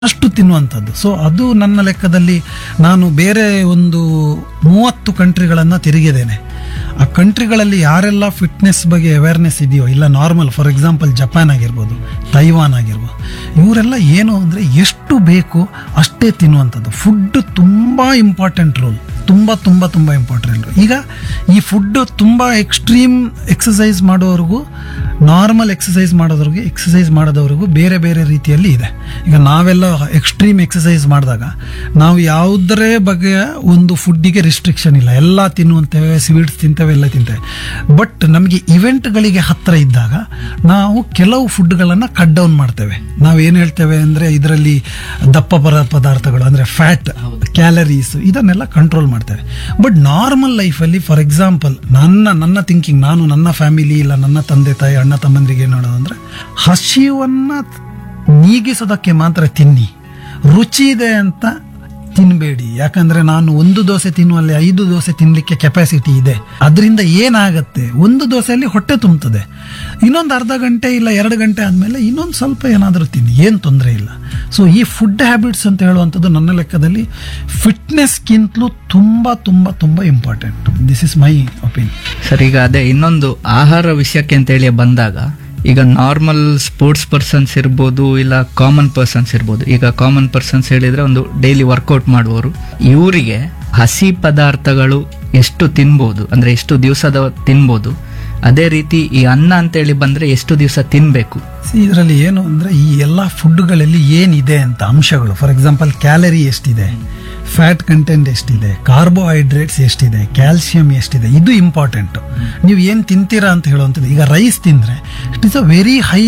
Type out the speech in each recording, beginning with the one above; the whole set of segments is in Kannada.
ಅಷ್ಟು ತಿನ್ನುವಂಥದ್ದು. ಸೊ ಅದು ನನ್ನ ಲೆಕ್ಕದಲ್ಲಿ ನಾನು ಬೇರೆ ಒಂದು 30 ಕಂಟ್ರಿಗಳನ್ನು ತಿರುಗಿದ್ದೇನೆ. ಆ ಕಂಟ್ರಿಗಳಲ್ಲಿ ಯಾರೆಲ್ಲ ಫಿಟ್ನೆಸ್ ಬಗ್ಗೆ ಅವೇರ್ನೆಸ್ ಇದೆಯೋ, ಇಲ್ಲ ನಾರ್ಮಲ್, ಫಾರ್ ಎಕ್ಸಾಂಪಲ್ ಜಪಾನ್ ಆಗಿರ್ಬೋದು, ತೈವಾನ್ ಆಗಿರ್ಬೋದು, ಇವರೆಲ್ಲ ಏನು ಅಂದರೆ ಎಷ್ಟು ಬೇಕು ಅಷ್ಟೇ ತಿನ್ನುವಂಥದ್ದು. ಫುಡ್ ತುಂಬ ಇಂಪಾರ್ಟೆಂಟ್ ರೋಲ್, ತುಂಬ ತುಂಬ ತುಂಬ ಇಂಪಾರ್ಟೆಂಟ್. ಈಗ ಈ ಫುಡ್ ತುಂಬ ಎಕ್ಸ್ಟ್ರೀಮ್ ಎಕ್ಸಸೈಸ್ ಮಾಡೋವ್ರಿಗೂ, ನಾರ್ಮಲ್ ಎಕ್ಸಸೈಸ್ ಮಾಡೋದವ್ರಿಗೂ ಬೇರೆ ಬೇರೆ ರೀತಿಯಲ್ಲಿ ಇದೆ. ಈಗ ನಾವೆಲ್ಲ ಎಕ್ಸ್ಟ್ರೀಮ್ ಎಕ್ಸಸೈಸ್ ಮಾಡಿದಾಗ ನಾವು ಯಾವುದರ ಬಗೆಯ ಒಂದು ಫುಡ್ಡಿಗೆ ರಿಸ್ಟ್ರಿಕ್ಷನ್ ಇಲ್ಲ, ಎಲ್ಲ ತಿನ್ನುವಂತೇವೆ, ಸ್ವೀಟ್ಸ್ ತಿಂತೇವೆ, ಎಲ್ಲ ತಿಂತೇವೆ. ಬಟ್ ನಮಗೆ ಇವೆಂಟ್ಗಳಿಗೆ ಹತ್ತಿರ ಇದ್ದಾಗ ನಾವು ಕೆಲವು ಫುಡ್ಗಳನ್ನು ಕಟ್ ಡೌನ್ ಮಾಡ್ತೇವೆ. ನಾವೇನು ಹೇಳ್ತೇವೆ ಅಂದರೆ ಇದರಲ್ಲಿ ದಪ್ಪ ಪದಾರ್ಥಗಳು ಅಂದರೆ ಫ್ಯಾಟ್, ಕ್ಯಾಲರೀಸ್, ಇದನ್ನೆಲ್ಲ ಕಂಟ್ರೋಲ್ ಮಾಡ್ತೇವೆ. ಬಟ್ ನಾರ್ಮಲ್ ಲೈಫಲ್ಲಿ ಫಾರ್ ಎಕ್ಸಾಂಪಲ್ ನನ್ನ ಥಿಂಕಿಂಗ್, ನಾನು ನನ್ನ ಫ್ಯಾಮಿಲಿ ಇಲ್ಲ ನನ್ನ ತಂದೆ ತಾಯಿ ಅಣ್ಣ ತಮ್ಮಂದ್ರಿಗೆ ಏನು ಹೇಳೋದಂದ್ರೆ, ಹಸಿವನ್ನ ನೀಗಿಸೋದಕ್ಕೆ ಮಾತ್ರ ತಿನ್ನಿ, ರುಚಿ ಇದೆ ಅಂತ ತಿನ್ಬೇಡಿ. ಯಾಕಂದ್ರೆ ನಾನು 1 ದೋಸೆ ತಿನ್ನುವಲ್ಲಿ 5 ದೋಸೆ ತಿನ್ಲಿಕ್ಕೆ ಕೆಪಾಸಿಟಿ ಇದೆ. ಅದರಿಂದ ಏನಾಗತ್ತೆ, 1 ದೋಸೆಯಲ್ಲಿ ಹೊಟ್ಟೆ ತುಂಬುತ್ತದೆ. ಇನ್ನೊಂದು ಅರ್ಧ ಗಂಟೆ ಇಲ್ಲ 2 ಗಂಟೆ ಆದ್ಮೇಲೆ ಇನ್ನೊಂದು ಸ್ವಲ್ಪ ಏನಾದರೂ ತಿನ್ನಿ, ಏನು ತೊಂದರೆ ಇಲ್ಲ. ಸೊ ಈ ಫುಡ್ ಹ್ಯಾಬಿಟ್ಸ್ ಅಂತ ಹೇಳುವಂಥದ್ದು ನನ್ನ ಲೆಕ್ಕದಲ್ಲಿ ಫಿಟ್ನೆಸ್ಗಿಂತಲೂ ತುಂಬಾ ತುಂಬಾ ತುಂಬಾ important. This is my opinion. Sir, ಈಗ ಅದೇ ಇನ್ನೊಂದು ಆಹಾರ ವಿಷಯಕ್ಕೆ ಅಂತ ಹೇಳಿ ಬಂದಾಗ, ಈಗ ನಾರ್ಮಲ್ ಸ್ಪೋರ್ಟ್ಸ್ ಪರ್ಸನ್ಸ್ ಇರ್ಬೋದು, ಇಲ್ಲ ಕಾಮನ್ ಪರ್ಸನ್ಸ್ ಇರ್ಬೋದು. ಈಗ ಕಾಮನ್ ಪರ್ಸನ್ಸ್ ಹೇಳಿದ್ರೆ ಒಂದು ಡೈಲಿ ವರ್ಕೌಟ್ ಮಾಡುವವರು, ಇವರಿಗೆ ಹಸಿ ಪದಾರ್ಥಗಳು ಎಷ್ಟು ತಿನ್ಬೋದು, ಅಂದ್ರೆ ಎಷ್ಟು ದಿವಸದ ತಿನ್ಬೋದು, ಅದೇ ರೀತಿ ಈ ಅನ್ನ ಅಂತೇಳಿ ಬಂದ್ರೆ ಎಷ್ಟು ದಿವಸ ತಿನ್ಬೇಕು? ಇದರಲ್ಲಿ ಏನು ಅಂದ್ರೆ, ಈ ಎಲ್ಲ ಫುಡ್ಗಳಲ್ಲಿ ಏನಿದೆ ಅಂತ ಅಂಶಗಳು, ಫಾರ್ ಎಕ್ಸಾಂಪಲ್ ಕ್ಯಾಲರಿ ಎಷ್ಟಿದೆ, ಫ್ಯಾಟ್ ಕಂಟೆಂಟ್ ಎಷ್ಟಿದೆ, ಕಾರ್ಬೋಹೈಡ್ರೇಟ್ಸ್ ಎಷ್ಟಿದೆ, ಕ್ಯಾಲ್ಸಿಯಂ ಎಷ್ಟಿದೆ, ಇದು ಇಂಪಾರ್ಟೆಂಟ್. ನೀವು ಏನು ತಿಂತೀರಾ ಅಂತ ಹೇಳುವಂಥದ್ದು. ಈಗ ರೈಸ್ ತಿಂದರೆ it is a very high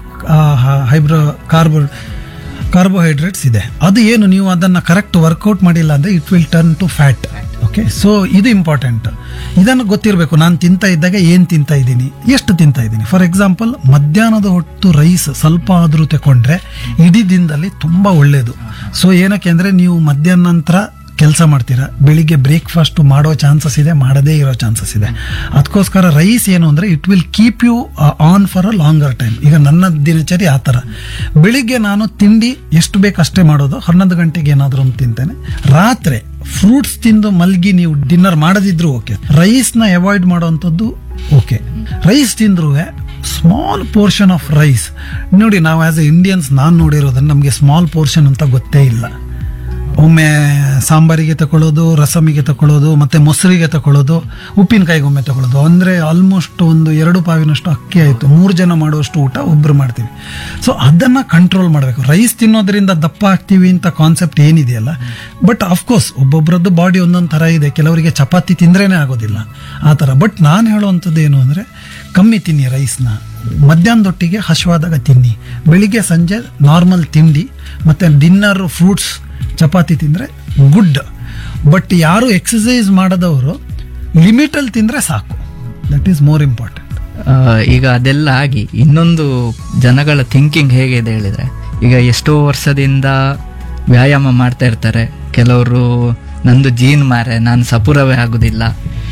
carbohydrates ಇದೆ. ಅದು ಏನು, ನೀವು ಅದನ್ನು ಕರೆಕ್ಟ್ ವರ್ಕೌಟ್ ಮಾಡಿಲ್ಲ ಅಂದರೆ it will turn to fat. Okay, so ಇದು ಇಂಪಾರ್ಟೆಂಟ್. ಇದನ್ನು ಗೊತ್ತಿರಬೇಕು. ನಾನು ತಿಂತಾ ಇದ್ದಾಗ ಏನು ತಿಂತಾ ಇದ್ದೀನಿ, ಎಷ್ಟು ತಿಂತಾ ಇದ್ದೀನಿ. ಫಾರ್ ಎಕ್ಸಾಂಪಲ್ ಮಧ್ಯಾಹ್ನದ ಹೊತ್ತು ರೈಸ್ ಸ್ವಲ್ಪ ಆದರೂ ತಗೊಂಡ್ರೆ ಇಡೀ ದಿನದಲ್ಲಿ ತುಂಬ ಒಳ್ಳೆಯದು. ಸೊ ಏನಕ್ಕೆ ಅಂದರೆ, ನೀವು ಮಧ್ಯಾಹ್ನ ನಂತರ ಕೆಲಸ ಮಾಡ್ತೀರಾ, ಬೆಳಿಗ್ಗೆ ಬ್ರೇಕ್ಫಾಸ್ಟ್ ಮಾಡೋ ಚಾನ್ಸಸ್ ಇದೆ, ಮಾಡದೇ ಇರೋ ಚಾನ್ಸಸ್ ಇದೆ. ಅದಕ್ಕೋಸ್ಕರ ರೈಸ್ ಏನು ಅಂದರೆ it will keep you on for a longer time. ಈಗ ನನ್ನ ದಿನಚರಿ ಆ ಥರ. ಬೆಳಿಗ್ಗೆ ನಾನು ತಿಂಡಿ ಎಷ್ಟು ಬೇಕು ಅಷ್ಟೇ ಮಾಡೋದು, 11 ಗಂಟೆಗೆ ಏನಾದರೂ ಒಂದು ತಿಂತೇನೆ. ರಾತ್ರಿ ಫ್ರೂಟ್ಸ್ ತಿಂದು ಮಲ್ಗಿ ನೀವು dinner ಮಾಡದಿದ್ರು okay, ರೈಸ್ನ avoid ಮಾಡೋವಂಥದ್ದು okay. Rice ತಿಂದ್ರೂ ಸ್ಮಾಲ್ ಪೋರ್ಷನ್ ಆಫ್ ರೈಸ್. ನೋಡಿ, ನಾವು ಆಸ್ ಎ ಇಂಡಿಯನ್ಸ್ ನಾನು ನೋಡಿರೋದನ್ನು ನಮಗೆ ಸ್ಮಾಲ್ ಪೋರ್ಷನ್ ಅಂತ ಗೊತ್ತೇ ಇಲ್ಲ. ಒಮ್ಮೆ ಸಾಂಬಾರಿಗೆ ತಗೊಳ್ಳೋದು, ರಸಮಿಗೆ ತಗೊಳ್ಳೋದು, ಮತ್ತೆ ಮೊಸರಿಗೆ ತಗೊಳ್ಳೋದು, ಉಪ್ಪಿನಕಾಯಿಗೆ ಒಮ್ಮೆ ತಗೊಳ್ಳೋದು. ಅಂದರೆ ಆಲ್ಮೋಸ್ಟ್ ಒಂದು 2 ಪಾವಿನಷ್ಟು ಅಕ್ಕಿ ಆಯಿತು. 3 ಜನ ಮಾಡುವಷ್ಟು ಊಟ ಒಬ್ಬರು ಮಾಡ್ತೀವಿ. ಸೊ ಅದನ್ನು ಕಂಟ್ರೋಲ್ ಮಾಡಬೇಕು. ರೈಸ್ ತಿನ್ನೋದ್ರಿಂದ ದಪ್ಪ ಆಗ್ತೀವಿ ಅಂತ ಕಾನ್ಸೆಪ್ಟ್ ಏನಿದೆಯಲ್ಲ, ಬಟ್ ಅಫ್ಕೋರ್ಸ್ ಒಬ್ಬೊಬ್ಬರದ್ದು ಬಾಡಿ ಒಂದೊಂದು ಥರ ಇದೆ. ಕೆಲವರಿಗೆ ಚಪಾತಿ ತಿಂದ್ರೇನೆ ಆಗೋದಿಲ್ಲ ಆ ಥರ. ಬಟ್ ನಾನು ಹೇಳುವಂಥದ್ದು ಏನು ಅಂದರೆ, ಕಮ್ಮಿ ತಿನ್ನಿ ರೈಸ್ನ. ಮಧ್ಯಾಹ್ನದೊಟ್ಟಿಗೆ ಹಸಿವಾದಾಗ ತಿನ್ನಿ. ಬೆಳಿಗ್ಗೆ ಸಂಜೆ ನಾರ್ಮಲ್ ತಿಂಡಿ, ಮತ್ತು ಡಿನ್ನರ್ ಫ್ರೂಟ್ಸ್, ಚಪಾತಿ ತಿಂದರೆ ಗುಡ್. ಬಟ್ ಯಾರು ಎಕ್ಸಸೈಸ್ ಮಾಡದವರು ಲಿಮಿಟಲ್ಲಿ ತಿಂದರೆ ಸಾಕು. That is more important. ಈಗ ಅದೆಲ್ಲ ಆಗಿ ಇನ್ನೊಂದು ಜನಗಳ ಥಿಂಕಿಂಗ್ ಹೇಗಿದೆ ಹೇಳಿದ್ರೆ, ಈಗ ಎಷ್ಟೋ ವರ್ಷದಿಂದ ವ್ಯಾಯಾಮ ಮಾಡ್ತಾ ಇರ್ತಾರೆ ಕೆಲವರು. ನಂದು ಜೀನ್ ಮಾರೆ, ನಾನು ಸಪುರವೇ ಆಗುದಿಲ್ಲ,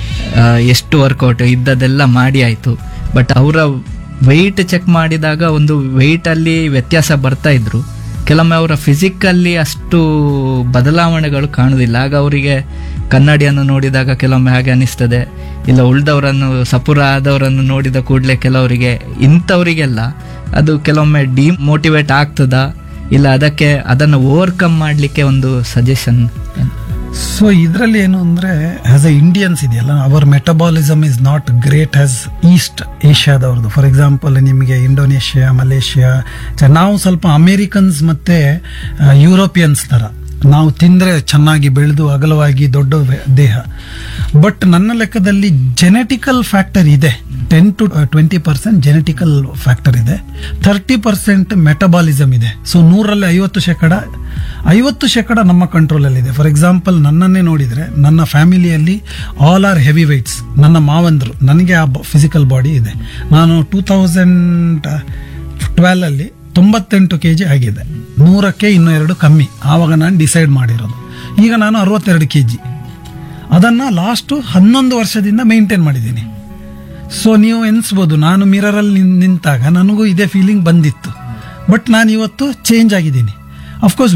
ಎಷ್ಟು ವರ್ಕೌಟ್ ಇದ್ದದೆಲ್ಲ ಮಾಡಿ ಆಯಿತು. ಬಟ್ ಅವರ ವೆಯ್ಟ್ ಚೆಕ್ ಮಾಡಿದಾಗ ಒಂದು ವೆಯ್ಟಲ್ಲಿ ವ್ಯತ್ಯಾಸ ಬರ್ತಾ ಇದ್ರು. ಕೆಲವೊಮ್ಮೆ ಅವರ ಫಿಸಿಕಲ್ಲಿ ಅಷ್ಟು ಬದಲಾವಣೆಗಳು ಕಾಣುವುದಿಲ್ಲ. ಆಗ ಅವರಿಗೆ ಕನ್ನಡಿಯನ್ನು ನೋಡಿದಾಗ ಕೆಲವೊಮ್ಮೆ ಹಾಗೆ ಅನಿಸ್ತದೆ, ಇಲ್ಲ ಉಳಿದವರನ್ನು ಸಪುರ ಆದವರನ್ನು ನೋಡಿದ ಕೂಡಲೇ ಕೆಲವರಿಗೆ, ಇಂಥವರಿಗೆಲ್ಲ ಅದು ಕೆಲವೊಮ್ಮೆ ಡಿಮೋಟಿವೇಟ್ ಆಗ್ತದಾ, ಇಲ್ಲ ಅದನ್ನು ಓವರ್ಕಮ್ ಮಾಡಲಿಕ್ಕೆ ಒಂದು ಸಜೆಷನ್? ಸೊ ಇದರಲ್ಲಿ ಏನು ಅಂದರೆ, ಆಸ್ ಎ ಇಂಡಿಯನ್ಸ್ ಇದೆಯಲ್ಲ, hour metabolism is not great as East ಏಷ್ಯಾದವ್ರದ್ದು. For example ನಿಮಗೆ ಇಂಡೋನೇಷ್ಯಾ, ಮಲೇಷ್ಯಾ, ನಾವು ಸ್ವಲ್ಪ ಅಮೇರಿಕನ್ಸ್ ಮತ್ತು ಯುರೋಪಿಯನ್ಸ್ ಥರ ನಾವು ತಿಂದರೆ ಚೆನ್ನಾಗಿ ಬೆಳೆದು ಅಗಲವಾಗಿ ದೊಡ್ಡ ದೇಹ. ಬಟ್ ನನ್ನ ಲೆಕ್ಕದಲ್ಲಿ ಜೆನೆಟಿಕಲ್ ಫ್ಯಾಕ್ಟರ್ ಇದೆ. 10 to 20% ಜೆನೆಟಿಕಲ್ ಫ್ಯಾಕ್ಟರ್ ಇದೆ, 30% ಮೆಟಬಾಲಿಸಮ್ ಇದೆ. ಸೊ 100ರಲ್ಲಿ 50% ನಮ್ಮ ಕಂಟ್ರೋಲಲ್ಲಿದೆ. ಫಾರ್ ಎಕ್ಸಾಂಪಲ್ ನನ್ನನ್ನೇ ನೋಡಿದರೆ, ನನ್ನ ಫ್ಯಾಮಿಲಿಯಲ್ಲಿ ಆಲ್ ಆರ್ ಹೆವಿ ವೆಯ್ಟ್ಸ್. ನನ್ನ ಮಾವಂದರು, ನನಗೆ ಆ ಫಿಸಿಕಲ್ ಬಾಡಿ ಇದೆ. ನಾನು 2012 98 kg ಆಗಿದೆ. 100ಕ್ಕೆ 2 ಕಮ್ಮಿ. ಆವಾಗ ನಾನು ಡಿಸೈಡ್ ಮಾಡಿರೋದು. ಈಗ ನಾನು 62 kg. ಅದನ್ನು ಲಾಸ್ಟ್ 11 ವರ್ಷದಿಂದ ಮೇಂಟೈನ್ ಮಾಡಿದ್ದೀನಿ. ಸೊ ನೀವು ಎನಿಸ್ಬೋದು, ನಾನು ಮಿರರಲ್ಲಿ ನಿಂತಾಗ ನನಗೂ ಇದೇ ಫೀಲಿಂಗ್ ಬಂದಿತ್ತು. ಬಟ್ ನಾನು ಇವತ್ತು ಚೇಂಜ್ ಆಗಿದ್ದೀನಿ. ಅಫ್ಕೋರ್ಸ್